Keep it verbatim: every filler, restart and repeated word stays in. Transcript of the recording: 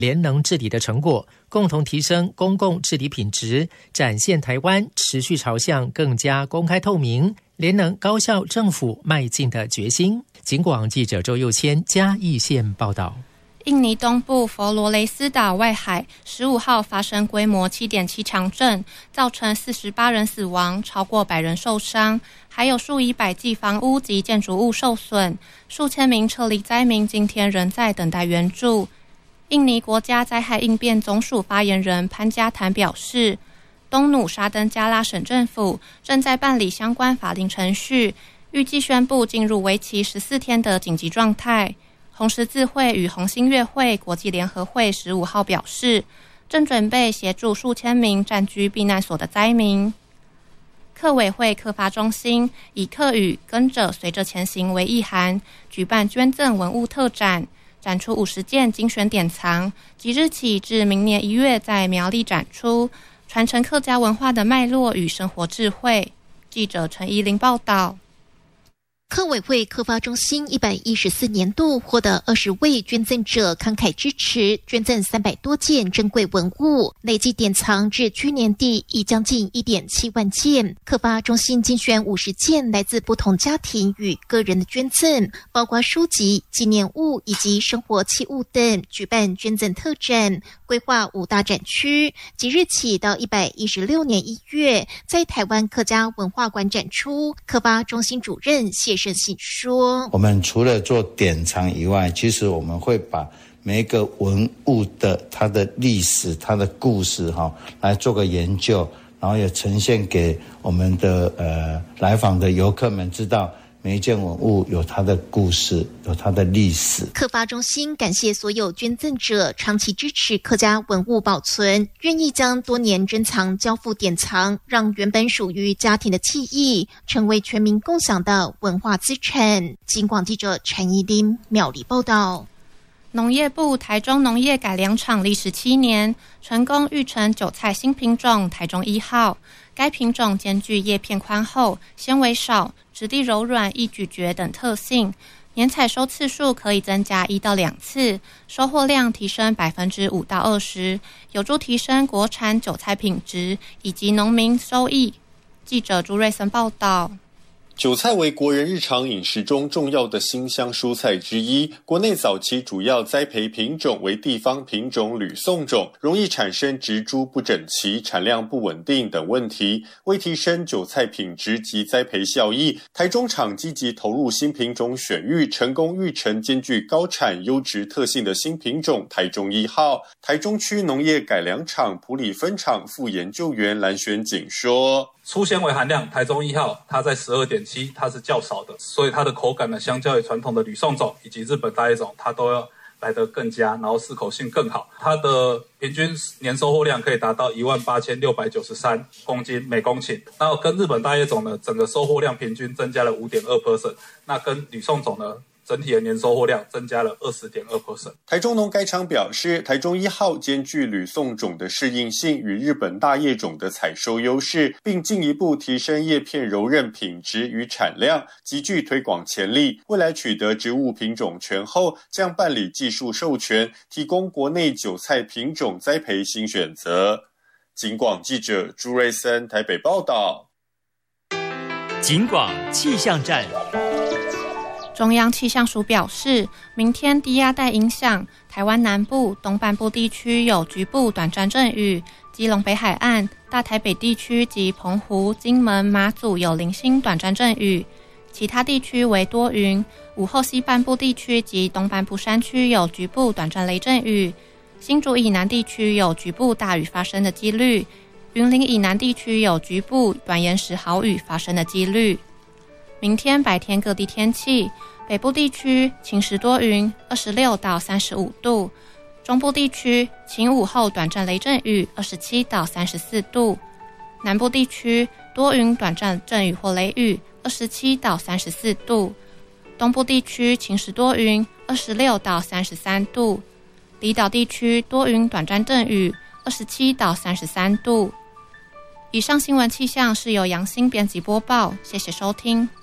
联能治理的成果，共同提升公共治理品质，展现台湾持续朝向更加公开透明、联能高效政府迈进的决心。警广记者周佑谦嘉义县报道。 印尼东部佛罗雷斯岛外海十五号发生规模 七点七 强震，造成四十八人死亡，超过百人受伤，还有数以百计房屋及建筑物受损，数千名撤离灾民今天仍在等待援助。印尼国家灾害应变总署发言人潘加坦表示，东努沙登加拉省政府正在办理相关法令程序，预计宣布进入为期十四天的紧急状态。红十字会与红新月会国际联合会十五号表示，正准备协助数千名暂居避难所的灾民。客委会客发中心以客语跟着随着前行为意涵，举办捐赠文物特展，展出五十件精选典藏，即日起至明年一月在苗栗展出，传承客家文化的脉络与生活智慧。记者陈怡玲报道。 客委会客发中心一百一十四年度获得二十位捐赠者慷慨支持，捐赠三百多件珍贵文物，累计典藏至去年底已将近 一点七万件。客发中心精选五十件来自不同家庭与个人的捐赠，包括书籍、纪念物以及生活器物等，举办捐赠特展，规划五大展区，即日起到一百一十六年一月，在台湾客家文化馆展出。客发中心主任谢盛信说， 我们除了做典藏以外，其实我们会把每一个文物的它的历史、它的故事哈，来做个研究，然后也呈现给我们的呃来访的游客们知道。每一件文物有它的故事，有它的历史。 客发中心感谢所有捐赠者长期支持客家文物保存，愿意将多年珍藏交付典藏，让原本属于家庭的记忆成为全民共享的文化资产。警广记者陈怡琳苗栗报道。 农业部台中农业改良场历时七年，成功育成韭菜新品种台中一号。该品种兼具叶片宽厚、纤维少、质地柔软、易咀嚼等特性，年采收次数可以增加一到两次，收获量提升百分之五到二十，有助提升国产韭菜品质以及农民收益。记者朱瑞森报道。 韭菜为国人日常饮食中重要的辛香蔬菜之一，国内早期主要栽培品种为地方品种吕宋种，容易产生植株不整齐、产量不稳定等问题。为提升韭菜品质及栽培效益，台中厂积极投入新品种选育，成功育成兼具高产优质特性的新品种台中一号。台中区农业改良场埔里分厂副研究员蓝玄景说， 粗纤维含量台中一号它在 十二点七， 它是较少的，所以它的口感呢，相较于传统的吕宋种以及日本大叶种，它都要来得更佳，然后适口性更好。它的平均年收获量可以达到 一万八千六百九十三 公斤每公顷，那跟日本大叶种呢，整个收获量平均增加了 百分之五点二， 那跟吕宋种呢，整体的年收获量增加了 百分之二十点二。 台中农改场表示，台中一号兼具吕宋种的适应性与日本大叶种的采收优势，并进一步提升叶片柔韧品质与产量，极具推广潜力。未来取得植物品种权后，将办理技术授权，提供国内韭菜品种栽培新选择。警广记者朱瑞森台北报道。 警广气象站。 中央气象署表示，明天低压带影响台湾南部、东半部地区有局部短暂阵雨，基隆北海岸、大台北地区及澎湖、金门、马祖有零星短暂阵雨，其他地区为多云。午后西半部地区及东半部山区有局部短暂雷阵雨，新竹以南地区有局部大雨发生的几率，云林以南地区有局部短延时豪雨发生的几率。明天白天各地天气，北部地区晴时多云，二十六到三十五度；中部地区晴午后短暂雷阵雨，二十七到三十四度；南部地区多云短暂阵雨或雷雨，二十七到三十四度；东部地区晴时多云，二十六到三十三度；离岛地区多云短暂阵雨，二十七到三十三度。以上新闻气象是由杨欣编辑播报，谢谢收听。